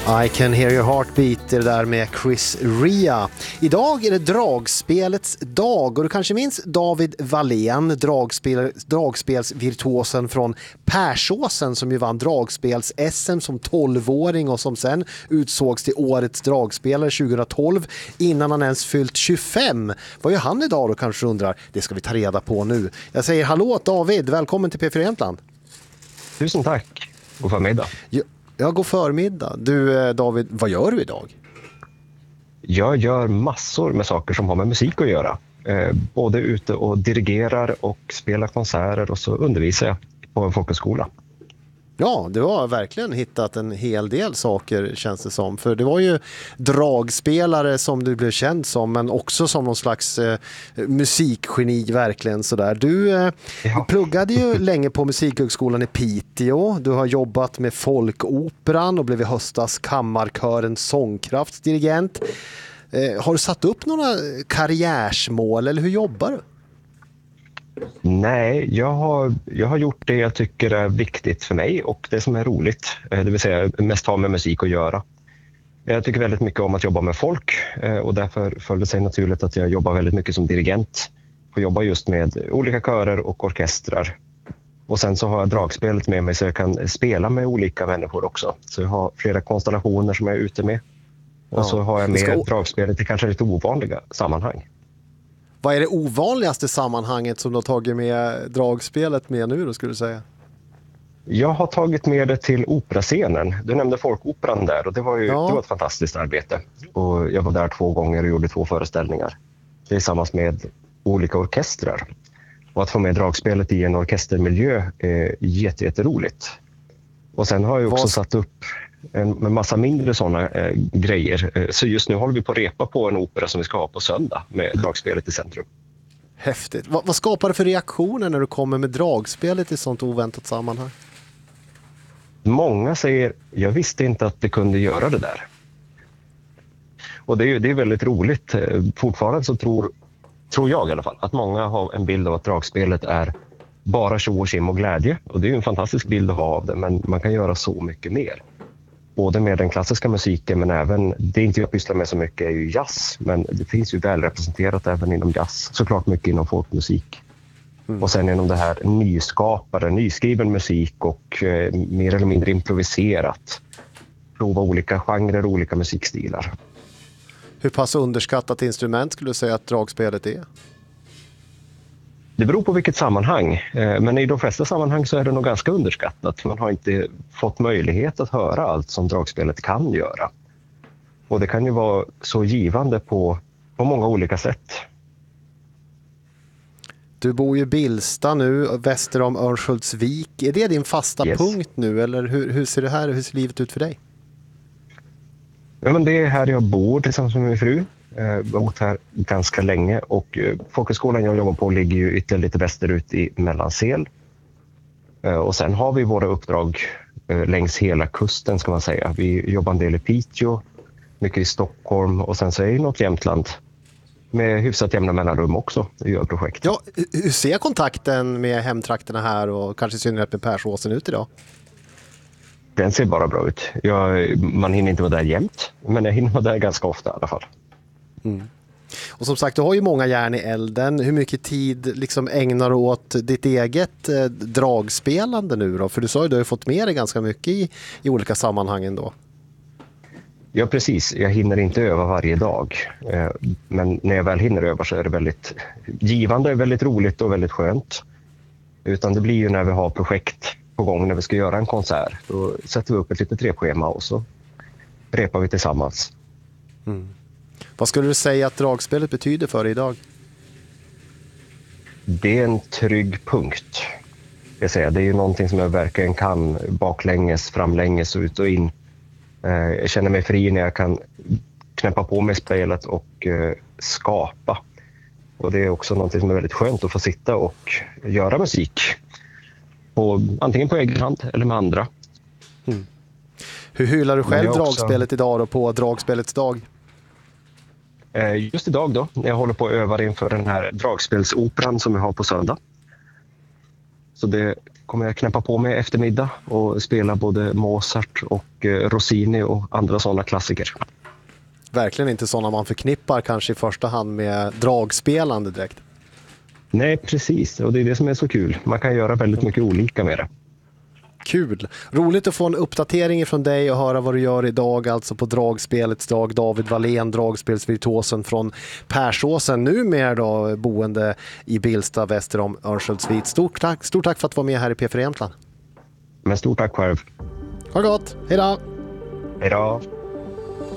I can hear your heartbeat, det där med Chris Rea. Idag är det dragspelets dag och du kanske minns David Wallén, dragspelsvirtuosen från Persåsen som ju vann dragspels-SM som 12-åring och som sen utsågs till årets dragspelare 2012 innan han ens fyllt 25. Vad gör han idag då, kanske undrar? Det ska vi ta reda på nu. Jag säger hallå David, välkommen till P4 Jämtland. Tusen tack, god förmiddag. Ja, god förmiddag. Du David, vad gör du idag? Jag gör massor med saker som har med musik att göra. Både ute och dirigerar och spelar konserter och så undervisar jag på en folkhögskola. Ja, du har verkligen hittat en hel del saker känns det som. För det var ju dragspelare som du blev känd som, men också som någon slags musikgeni verkligen sådär. Du pluggade ju länge på Musikhögskolan i Piteå. Du har jobbat med folkoperan och blev i höstas kammarkörens sångkraftsdirigent. Har du satt upp några karriärsmål eller hur jobbar du? Nej, jag har gjort det jag tycker är viktigt för mig och det som är roligt, det vill säga mest har med musik att göra. Jag tycker väldigt mycket om att jobba med folk och därför följde det sig naturligt att jag jobbar väldigt mycket som dirigent. Jag jobbar just med olika körer och orkestrar. Och sen så har jag dragspelet med mig så jag kan spela med olika människor också. Så jag har flera konstellationer som jag är ute med. Och så har jag med dragspelet i kanske lite ovanliga sammanhang. Vad är det ovanligaste sammanhanget som du har tagit med dragspelet med nu då, skulle du säga? Jag har tagit med det till operascenen. Du nämnde folkoperan där och det var ett fantastiskt arbete. Och jag var där 2 gånger och gjorde 2 föreställningar tillsammans med olika orkestrar. Och att få med dragspelet i en orkestermiljö är jätteroligt. Och sen har jag också satt upp en massa mindre sådana grejer. Så just nu håller vi på att repa på en opera som vi ska ha på söndag med dragspelet i centrum. Häftigt. Vad skapar det för reaktioner när du kommer med dragspelet i sånt oväntat sammanhang? Många säger, jag visste inte att det kunde göra det där. Och det är väldigt roligt. Fortfarande så tror jag i alla fall att många har en bild av att dragspelet är bara tjo och kim och glädje. Och det är ju en fantastisk bild att ha av det, men man kan göra så mycket mer. Både med den klassiska musiken men även, det inte jag pysslar med så mycket är ju jazz. Men det finns ju väl representerat även inom jazz. Såklart mycket inom folkmusik. Och sen inom det här nyskriven musik och mer eller mindre improviserat. Prova olika genrer och olika musikstilar. Hur pass underskattat instrument skulle du säga att dragspelet är? Det beror på vilket sammanhang, men i de flesta sammanhang så är det nog ganska underskattat. Man har inte fått möjlighet att höra allt som dragspelet kan göra. Och det kan ju vara så givande på många olika sätt. Du bor ju i Billsta nu, väster om Örnsköldsvik. Är det din fasta punkt nu eller hur ser livet ut för dig? Ja, men det är här jag bor tillsammans med min fru. Jag har bott här ganska länge och folkhögskolan jag jobbar på ligger ju ytterligare lite västerut i Mellansel. Och sen har vi våra uppdrag längs hela kusten ska man säga. Vi jobbar en del i Piteå, mycket i Stockholm och sen så är det något Jämtland med hyfsat jämna mellanrum också i gör projekt. Ja, hur ser kontakten med hemtrakterna här och kanske i synnerhet med Persåsen ut idag? Den ser bara bra ut. Man hinner inte vara där jämt, men jag hinner vara där ganska ofta i alla fall. Mm. Och som sagt, du har ju många järn i elden. Hur mycket tid liksom ägnar du åt ditt eget dragspelande nu då? För du sa ju att du har fått med dig ganska mycket i olika sammanhang ändå. Ja, precis. Jag hinner inte öva varje dag. Men när jag väl hinner öva så är det väldigt givande, väldigt roligt och väldigt skönt. Utan det blir ju när vi har projekt på gång, när vi ska göra en konsert. Då sätter vi upp ett litet repschema och så repar vi tillsammans. Mm. Vad skulle du säga att dragspelet betyder för dig idag? Det är en trygg punkt. Det är ju någonting som jag verkligen kan baklänges, framlänges, ut och in. Jag känner mig fri när jag kan knäppa på mig spelet och skapa. Och det är också någonting som är väldigt skönt att få sitta och göra musik. Antingen på egen hand eller med andra. Mm. Hur hyllar du själv dragspelet idag då på dragspelets dag? Just idag då, när jag håller på att öva inför den här dragspelsoperan som jag har på söndag. Så det kommer jag knäppa på mig eftermiddag och spela både Mozart och Rossini och andra sådana klassiker. Verkligen inte sådana man förknippar kanske i första hand med dragspelande direkt. Nej, precis. Och det är det som är så kul. Man kan göra väldigt mycket olika med det. Kul. Roligt att få en uppdatering från dig och höra vad du gör idag, alltså på dragspelets dag. David Wallén, dragspelsvirtuosen från Persåsen, numera då boende i Bilsta väster om Örnsköldsvik. Stort tack för att du var med här i P4 Jämtland. Men stort tack själv. Ha det gott. Hej då. Hej då.